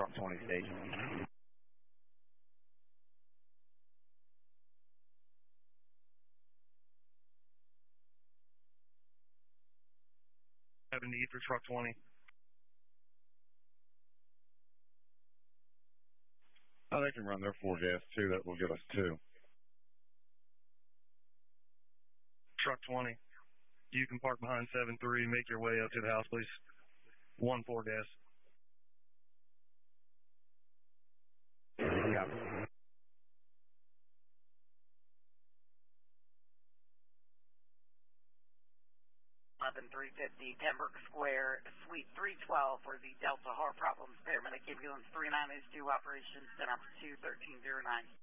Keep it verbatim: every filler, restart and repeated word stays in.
Truck twenty station. Have a need for Truck twenty. Oh, they can run their four gas too. That will get us two. Truck twenty. You can park behind seven three. Make your way up to the house, please. One four gas. Copy. eleven three fifty Pembroke Square, Suite three twelve for the Delta Heart Problems Paramedic Ambulance three nine is due operation, set up to thirteen oh nine.